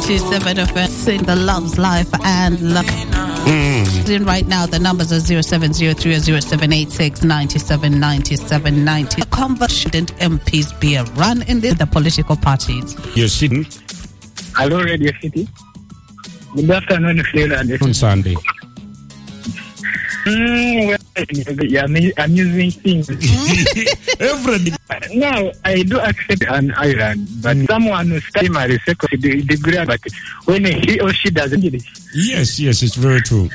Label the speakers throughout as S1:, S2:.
S1: 97 FM, sing the Love's Life and Love. Right now, the numbers are 0703 0786 97 97 90. The conversion MPs be a run in the political parties.
S2: You're sitting.
S3: Hello, Radio City. Good afternoon, Flora.
S2: On Sunday.
S3: Well, amusing things.
S2: Everything.
S3: Now, I do accept an island, but someone who studies my secondary degree, but when he or she doesn't get it.
S2: Yes, it's very true.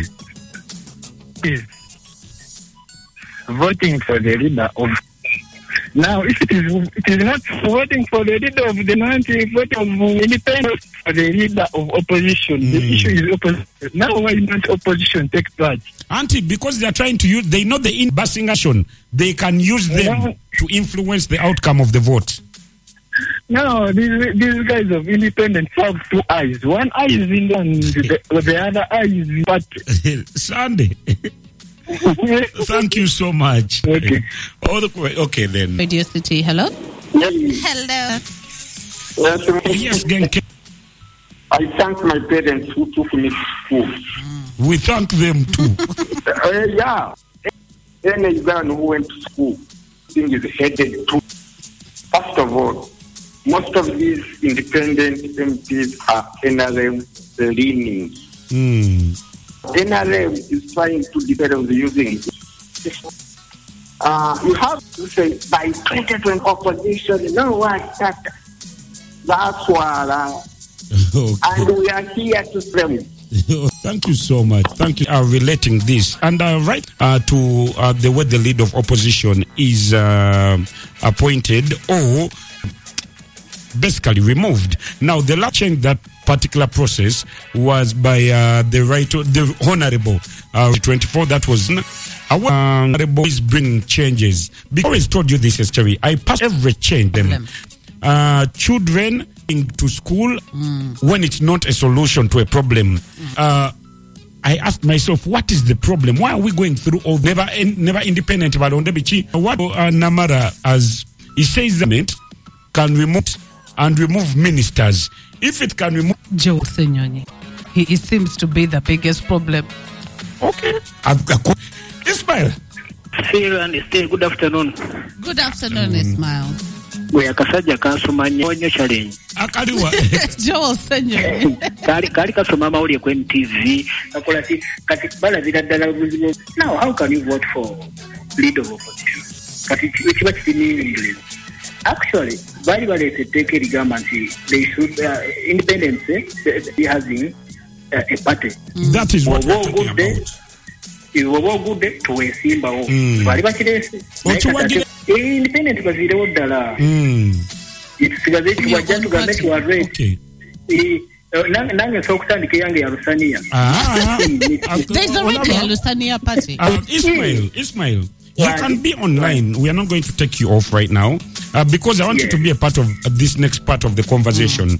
S3: Is voting for the leader of. Now, if it is not voting for the leader of the non-voting of independence for the leader of opposition. The issue is opposition. Now, why not opposition take part?
S2: Auntie, because they are trying to use, they know the in-busing action. They can use them to influence the outcome of the vote.
S3: No, these guys of independence have two eyes. One eye is in the other eye is in part.
S2: Sunday. Thank you so much.
S3: Okay.
S2: Okay then.
S1: Radio City, hello?
S4: Yes.
S1: Hello.
S2: Yes, Genke.
S4: I thank my parents who took me to school.
S2: We thank them too.
S4: Yeah. Any man who went to school, thing is headed to. First of all, most of these independent MPs are NRM leaning. NRM is trying to develop the using. You have to say by 2020 opposition, you know what? That's why.
S2: Okay.
S4: And we are here to frame.
S2: Thank you so much. Thank you. Relating this and right to the way the leader of opposition is appointed or basically removed. Now, the last change that particular process was by the Honorable 24. That was Honorable is bringing changes. Because I always told you this history. I pass every change them. Children into school when it's not a solution to a problem. I asked myself, what is the problem? Why are we going through all never independent? What Namara, as he says, can remove ministers. If it can remove
S1: Joe Senyonyi, he seems to be the biggest problem.
S2: Okay. Ismail.
S3: Good afternoon.
S1: Good afternoon, Ismail.
S3: We are Kasaja Kasumanya on your challenge.
S1: Joel Senyonyi.
S3: Kali Kasuma Mauri Quen TV. Now, how can you vote for leader of opposition? Actually, very take a government. They should independence be having a party.
S2: That is what we're talking about.
S3: It was good to a Simba. Independent was the dollar. It's just to get to a rate.
S2: Okay.
S3: Nanga Soktan Kianga Rusania.
S1: There's already a Lusania party.
S2: Ismail. You can be online. We are not going to take you off right now because I want you to be a part of this next part of the conversation.